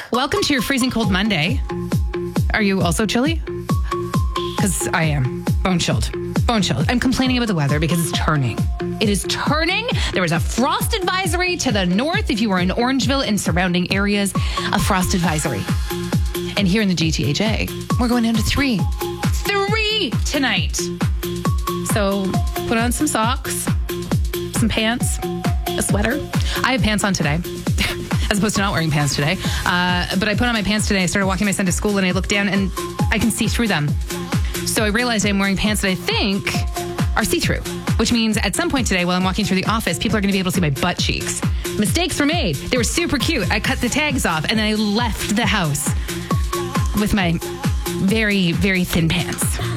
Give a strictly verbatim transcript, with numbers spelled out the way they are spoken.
Welcome to your freezing cold Monday. Are you also chilly? Because I am. Bone chilled. Bone chilled. I'm complaining about the weather because it's turning. It is turning. There was a frost advisory to the north. If you were in Orangeville and surrounding areas, a frost advisory. And here in the G T H A, we're going down to three. Three tonight. So put on some socks, some pants, a sweater. I have pants on today. As opposed to not wearing pants today. Uh, but I put on my pants today. I started walking my son to school and I looked down and I can see through them. So I realized I'm wearing pants that I think are see-through, which means at some point today while I'm walking through the office, people are going to be able to see my butt cheeks. Mistakes were made. They were super cute. I cut the tags off and then I left the house with my very, very thin pants.